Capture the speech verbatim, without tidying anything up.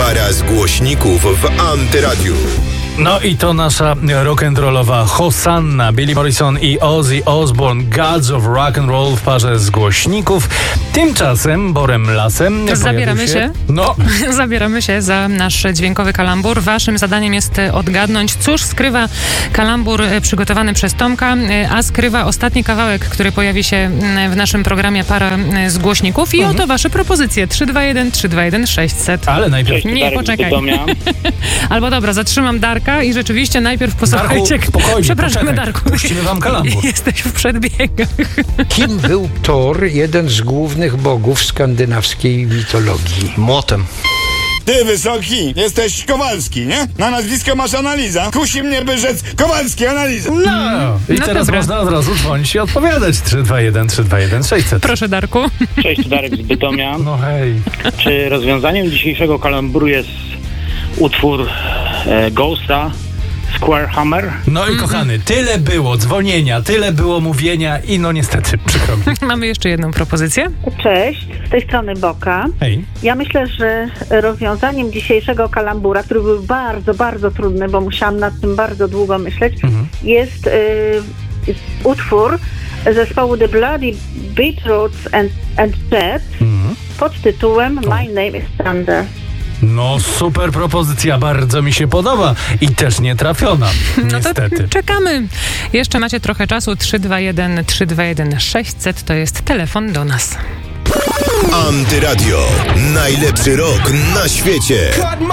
Para z głośników w Antyradiu. No i to nasza rock'n'rollowa Hosanna. Billy Morrison i Ozzy Osbourne, Gods of Rock and Roll w parze z głośników. Tymczasem Borem Lasem zabieramy się, się no. zabieramy się za nasz dźwiękowy kalambur. Waszym zadaniem jest odgadnąć, cóż skrywa kalambur przygotowany przez Tomka, a skrywa ostatni kawałek, który pojawi się w naszym programie Para z głośników. I mhm. oto wasze propozycje. trzy dwa jeden trzy dwa jeden sześćset. Ale najpierw... Cześć, nie, Darek, poczekaj. Albo dobra, zatrzymam Darka i rzeczywiście najpierw posłuchajcie... Darku, spokojnie, Przepraszamy, poczekaj. Darku. Puścimy wam kalambur. Jesteś w przedbiegach. Kim był Thor, jeden z głównych bogów skandynawskiej mitologii? Młotem. Ty, Wysoki, jesteś Kowalski, nie? Na nazwisko masz Analiza. Kusi mnie, by rzec Kowalski, Analiza. No. I no teraz dobra. można od razu dzwonić i odpowiadać. trzy dwa jeden trzy dwa jeden sześćset. Proszę, Darku. Cześć, tu Darek z Bytomia. No hej. Czy rozwiązaniem dzisiejszego kalamburu jest utwór e, Ghosta, Square Hammer? No i kochany, tyle było dzwonienia, tyle było mówienia i no niestety, przykro mi. Mamy jeszcze jedną propozycję. Cześć, z tej strony Boka. Hej. Ja myślę, że rozwiązaniem dzisiejszego kalambura, który był bardzo, bardzo trudny, bo musiałam nad tym bardzo długo myśleć, mhm. jest y, utwór zespołu The Bloody Beetroots and, and Jets mhm. pod tytułem My Name is Thunder. No super propozycja, bardzo mi się podoba i też nie trafiona, no niestety. To czekamy. Jeszcze macie trochę czasu. trzy dwa jeden trzy dwa jeden sześćset to jest telefon do nas. Antyradio. Najlepszy rok na świecie.